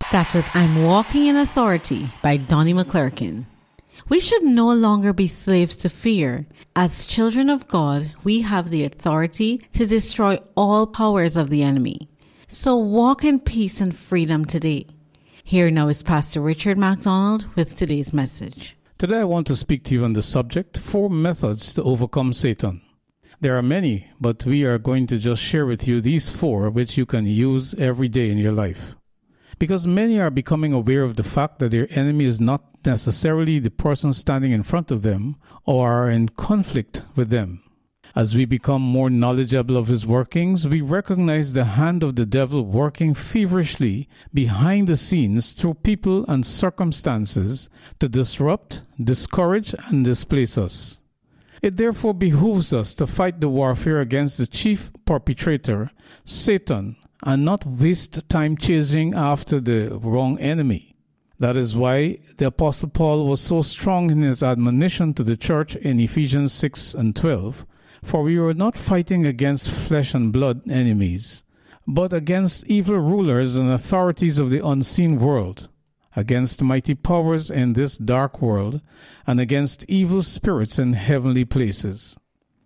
That was I'm Walking in Authority by Donnie McClurkin. We should no longer be slaves to fear. As children of God, we have the authority to destroy all powers of the enemy. So walk in peace and freedom today. Here now is Pastor Richard MacDonald with today's message. Today I want to speak to you on the subject, 4 methods to overcome Satan. There are many, but we are going to just share with you these 4 which you can use every day in your life. Because many are becoming aware of the fact that their enemy is not necessarily the person standing in front of them or are in conflict with them. As we become more knowledgeable of his workings, we recognize the hand of the devil working feverishly behind the scenes through people and circumstances to disrupt, discourage, and displace us. It therefore behooves us to fight the warfare against the chief perpetrator, Satan, and not waste time chasing after the wrong enemy. That is why the Apostle Paul was so strong in his admonition to the church in Ephesians 6 and 12, for we were not fighting against flesh and blood enemies, but against evil rulers and authorities of the unseen world, against mighty powers in this dark world, and against evil spirits in heavenly places.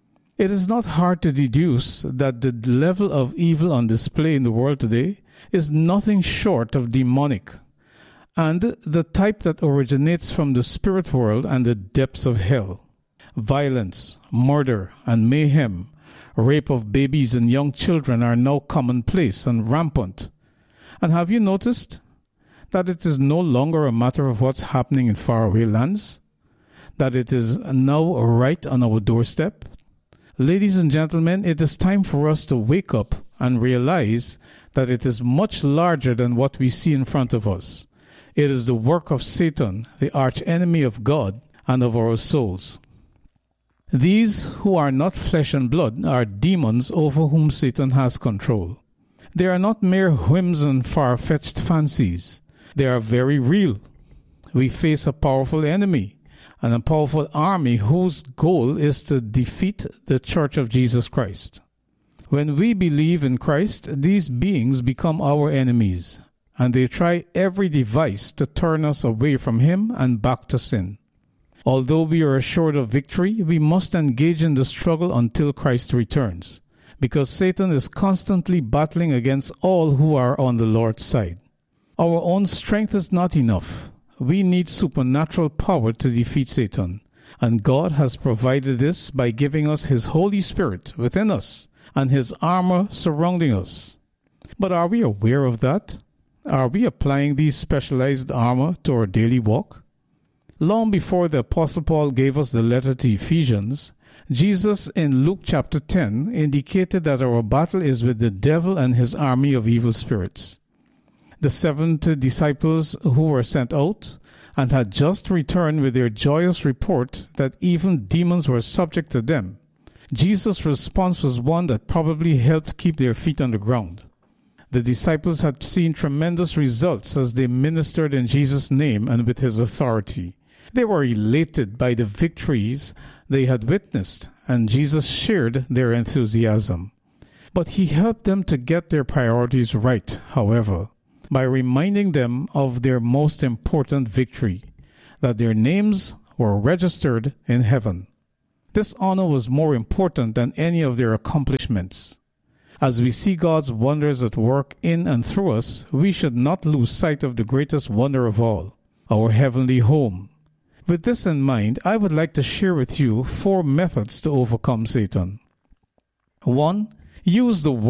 It is not hard to deduce that the level of evil on display in the world today is nothing short of demonic, and the type that originates from the spirit world and the depths of hell. Violence, murder, and mayhem, rape of babies and young children are now commonplace and rampant. And have you noticed that it is no longer a matter of what's happening in faraway lands? That it is now right on our doorstep? Ladies and gentlemen, it is time for us to wake up and realize that it is much larger than what we see in front of us. It is the work of Satan, the archenemy of God and of our souls. These who are not flesh and blood are demons over whom Satan has control. They are not mere whims and far-fetched fancies. They are very real. We face a powerful enemy and a powerful army whose goal is to defeat the Church of Jesus Christ. When we believe in Christ, these beings become our enemies, and they try every device to turn us away from him and back to sin. Although we are assured of victory, we must engage in the struggle until Christ returns, because Satan is constantly battling against all who are on the Lord's side. Our own strength is not enough. We need supernatural power to defeat Satan, and God has provided this by giving us his Holy Spirit within us and his armor surrounding us. But are we aware of that? Are we applying these specialized armor to our daily walk? Long before the Apostle Paul gave us the letter to Ephesians, Jesus in Luke chapter 10 indicated that our battle is with the devil and his army of evil spirits. The 70 disciples who were sent out and had just returned with their joyous report that even demons were subject to them, Jesus' response was one that probably helped keep their feet on the ground. The disciples had seen tremendous results as they ministered in Jesus' name and with his authority. They were elated by the victories they had witnessed, and Jesus shared their enthusiasm. But he helped them to get their priorities right, however, by reminding them of their most important victory, that their names were registered in heaven. This honor was more important than any of their accomplishments. As we see God's wonders at work in and through us, we should not lose sight of the greatest wonder of all, our heavenly home. With this in mind, I would like to share with you 4 methods to overcome Satan. 1. Use the